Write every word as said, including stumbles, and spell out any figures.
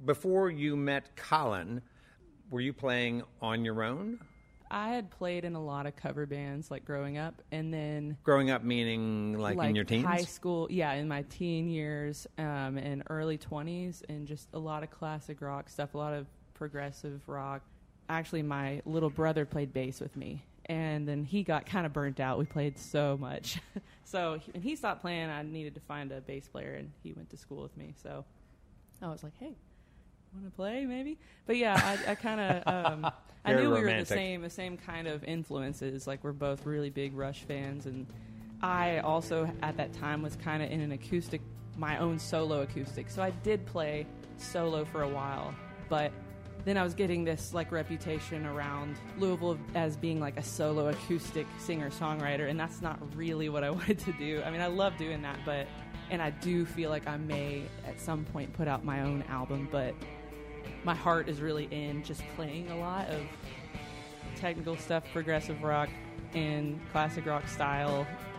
before you met Colin, were you playing on your own? I had played in a lot of cover bands, like, growing up, and then... Growing up meaning, like, like in your teens? High school, yeah, in my teen years, um, and early twenties, and just a lot of classic rock stuff, a lot of progressive rock. Actually, my little brother played bass with me, and then he got kind of burnt out. We played so much. so, and he stopped playing. I needed to find a bass player, and he went to school with me, so I was like, hey, want to play maybe? But yeah, I, I kind of um, I knew we romantic. were the same, the same kind of influences. Like, we're both really big Rush fans, and I also at that time was kind of in an acoustic, my own solo acoustic. So I did play solo for a while, but then I was getting this like reputation around Louisville as being like a solo acoustic singer-songwriter, and that's not really what I wanted to do. I mean, I love doing that, but and I do feel like I may at some point put out my own album, but my heart is really in just playing a lot of technical stuff, progressive rock, and classic rock style